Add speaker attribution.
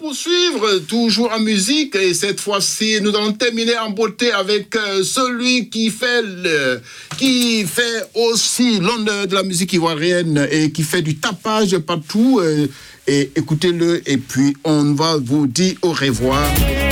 Speaker 1: poursuivre, toujours en musique, et cette fois-ci, nous allons terminer en beauté avec celui qui fait aussi l'honneur de la musique ivoirienne et qui fait du tapage partout. Et écoutez-le, et puis on va vous dire au revoir.